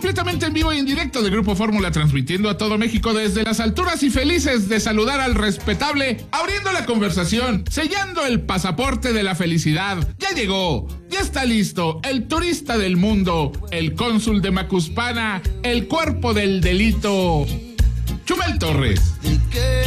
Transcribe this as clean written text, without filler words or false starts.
completamente en vivo y en directo de Grupo Fórmula, transmitiendo a todo México desde las alturas y felices de saludar al respetable, abriendo la conversación, sellando el pasaporte de la felicidad. Ya llegó, ya está listo, el turista del mundo, el cónsul de Macuspana, el cuerpo del delito, Chumel Torres.